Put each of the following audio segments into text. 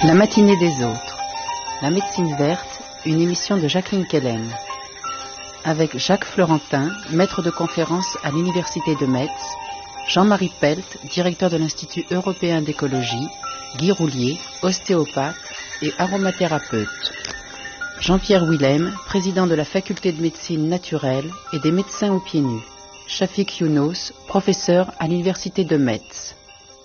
La matinée des autres. La médecine verte, une émission de Jacqueline Kellen. Avec Jacques Florentin, maître de conférence à l'Université de Metz, Jean-Marie Pelt, directeur de l'Institut européen d'écologie, Guy Roulier, ostéopathe et aromathérapeute. Jean-Pierre Willem, président de la faculté de médecine naturelle et des médecins aux pieds nus. Shafik Younos, professeur à l'Université de Metz.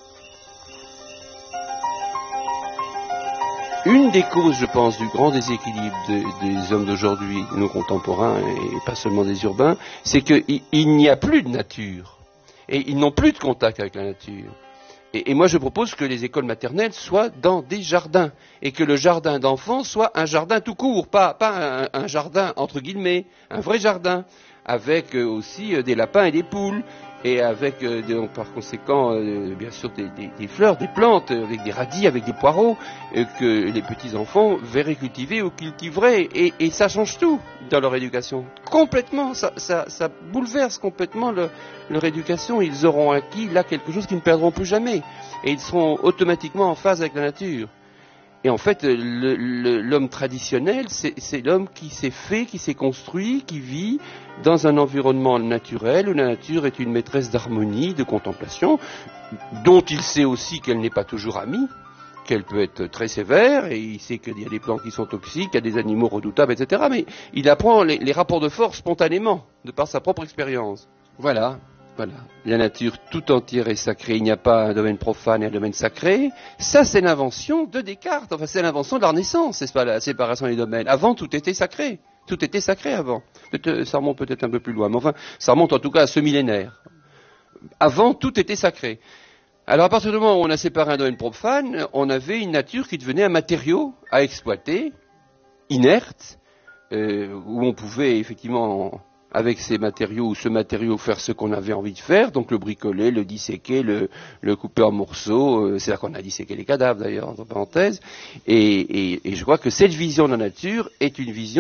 Une des causes, je pense, du grand déséquilibre des hommes d'aujourd'hui, nos contemporains, et pas seulement des urbains, c'est qu'il n'y a plus de nature. Et ils n'ont plus de contact avec la nature. Et moi, je propose que les écoles maternelles soient dans des jardins. Et que le jardin d'enfants soit un jardin tout court, pas un jardin, entre guillemets, un vrai jardin, avec aussi des lapins et des poules. Et avec, par conséquent, bien sûr, des fleurs, des plantes, avec des radis, avec des poireaux, que les petits-enfants verraient cultiver ou cultiveraient. Et ça change tout dans leur éducation. Complètement, ça bouleverse complètement leur éducation. Ils auront acquis là quelque chose qu'ils ne perdront plus jamais. Et ils seront automatiquement en phase avec la nature. Et en fait, l'homme traditionnel, c'est l'homme qui s'est fait, qui s'est construit, qui vit dans un environnement naturel où la nature est une maîtresse d'harmonie, de contemplation, dont il sait aussi qu'elle n'est pas toujours amie, qu'elle peut être très sévère, et il sait qu'il y a des plantes qui sont toxiques, qu'il y a des animaux redoutables, etc. Mais il apprend les rapports de force spontanément, de par sa propre expérience. Voilà. La nature tout entière est sacrée, il n'y a pas un domaine profane et un domaine sacré. Ça, c'est l'invention de Descartes, enfin c'est l'invention de la Renaissance, c'est pas la séparation des domaines. Avant, tout était sacré avant. Ça remonte peut-être un peu plus loin, mais enfin, ça remonte en tout cas à ce millénaire. Avant, tout était sacré. Alors à partir du moment où on a séparé un domaine profane, on avait une nature qui devenait un matériau à exploiter, inerte, où on pouvait effectivement... avec ces matériaux ou ce matériau faire ce qu'on avait envie de faire, donc le bricoler, le disséquer, le couper en morceaux, c'est là qu'on a disséqué les cadavres d'ailleurs, entre parenthèses, et je crois que cette vision de la nature est une vision